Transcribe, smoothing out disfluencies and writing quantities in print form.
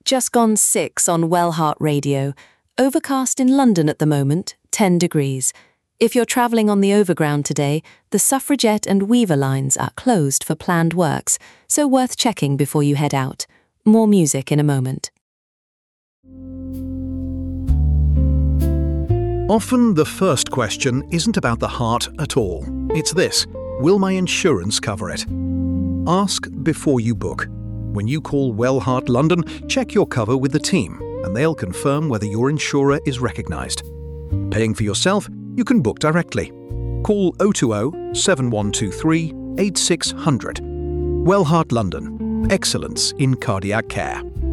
Just gone 6 on Wellheart Radio. Overcast in London at the moment, 10 degrees. If you're travelling on the Overground today, the Suffragette and Weaver lines are closed for planned works, so worth checking before you head out. More music in a moment. Often the first question isn't about the heart at all. It's this: will my insurance cover it? Ask before you book. When you call Wellheart London, check your cover with the team, and they'll confirm whether your insurer is recognised. Paying for yourself, you can book directly. Call 020 7123 8600. Wellheart London. Excellence in cardiac care.